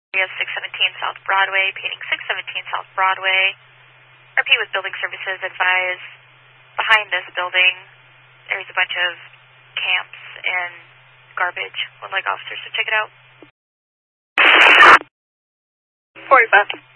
area 617 South Broadway, painting 617 South Broadway. RP with building services advise behind this building there's a bunch of camps and garbage. Would like officers to check it out. 45.